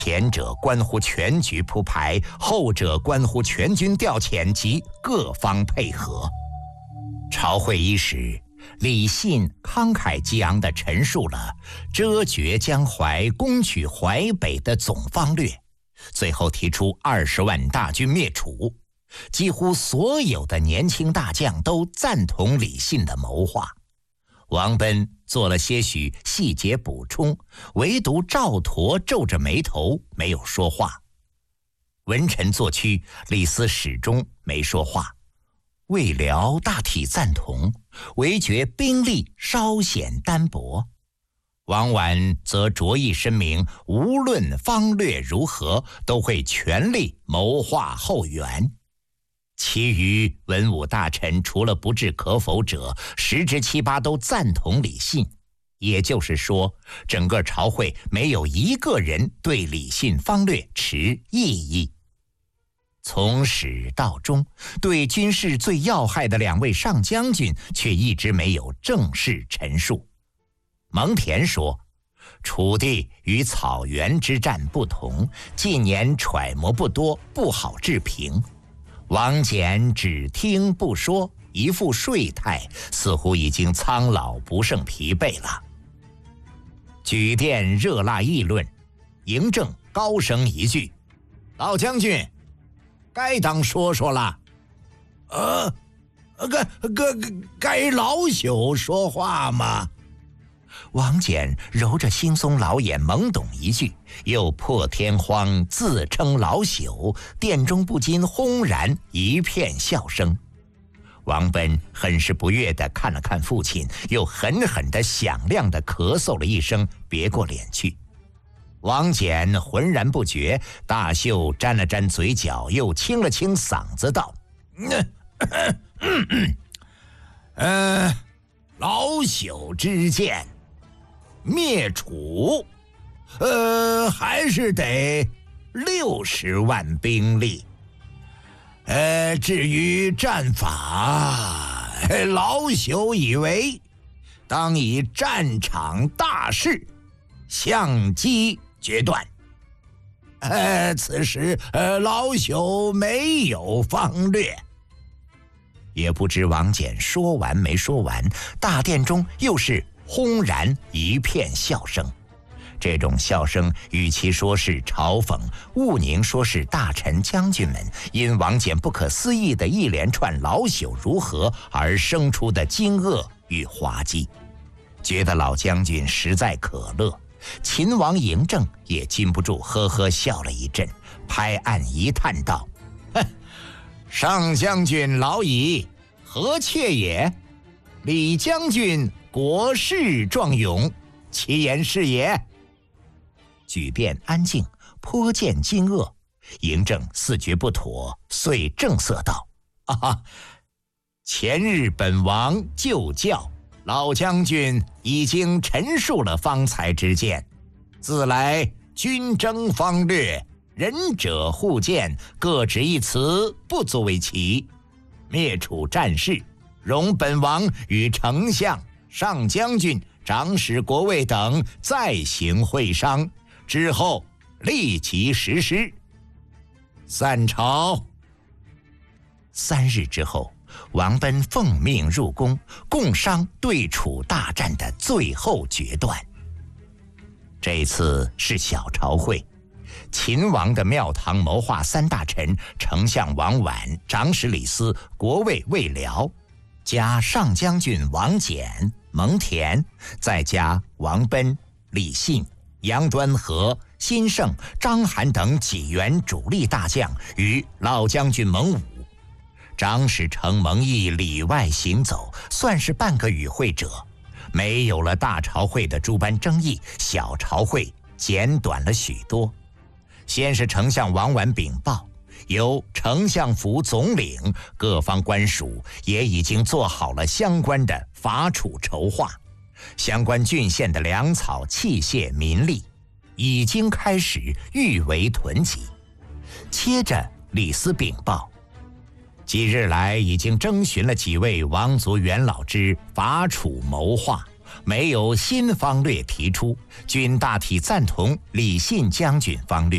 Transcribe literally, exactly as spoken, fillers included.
前者关乎全局铺排，后者关乎全军调遣及各方配合。朝会伊始，李信慷慨激昂地陈述了遮绝江淮、攻取淮北的总方略，最后提出二十万大军灭楚。几乎所有的年轻大将都赞同李信的谋划。王贲做了些许细节补充，唯独赵佗皱着眉头没有说话。文臣作曲，李斯始终没说话。魏辽大体赞同，唯觉兵力稍显单薄。王绾则着意申明，无论方略如何，都会全力谋划后援。其余文武大臣除了不置可否者，十之七八都赞同李信。也就是说，整个朝会没有一个人对李信方略持异议。从始到终，对军事最要害的两位上将军却一直没有正式陈述。蒙恬说，楚地与草原之战不同，近年揣摩不多，不好置评。王翦只听不说，一副睡态，似乎已经苍老不胜疲惫了。举殿热辣议论，嬴政高声一句：“老将军，该当说说了。”呃，该该该老朽说话吗？王翦揉着惺忪老眼，懵懂一句，又破天荒自称老朽，殿中不禁轰然一片笑声。王贲很是不悦地看了看父亲，又狠狠地响亮地咳嗽了一声，别过脸去。王翦浑然不觉，大袖沾了沾嘴角，又清了清嗓子道：“嗯，呃，老朽之见，灭楚，呃，还是得六十万兵力。呃，至于战法，老朽以为，当以战场大势，相机决断。呃，此时呃，老朽没有方略。”也不知王翦说完没说完，大殿中又是轰然一片笑声。这种笑声与其说是嘲讽，毋宁说是大臣将军们因王翦不可思议的一连串老朽如何而生出的惊愕与滑稽，觉得老将军实在可乐。秦王嬴政也禁不住呵呵笑了一阵，拍案一叹道：“哼，上将军老矣，何妾也？李将军国士壮勇，其言是也。”举殿安静，颇见惊愕。嬴政似觉不妥，遂正色道：“啊，前日本王就教，老将军已经陈述了方才之见。自来军争方略，仁者互见，各执一词，不足为奇。灭楚战事，容本王与丞相、上将军、长史国尉等再行会商，之后立即实施。”散朝。三日之后，王贲奉命入宫，共商对楚大战的最后决断。这次是小朝会，秦王的庙堂谋划三大臣，丞相王绾、长史李斯、国尉魏辽，加上将军王翦、蒙恬，再加王贲、李信、杨端和、辛胜、章邯等几员主力大将与老将军蒙武。长史承蒙毅里外行走，算是半个与会者。没有了大朝会的诸般争议，小朝会简短了许多。先是丞相王绾禀报，由丞相府总领，各方官署也已经做好了相关的伐楚筹划，相关郡县的粮草、器械、民力已经开始预为囤积。接着李斯禀报，几日来已经征询了几位王族元老之伐楚谋划，没有新方略提出，均大体赞同李信将军方略。